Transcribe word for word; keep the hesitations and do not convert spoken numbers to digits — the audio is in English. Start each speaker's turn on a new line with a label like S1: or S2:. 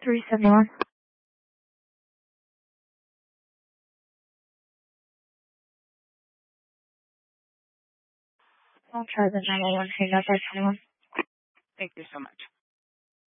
S1: three seventy-one. I'll try the nine one one. Hang up by twenty-one.
S2: Thank you so much.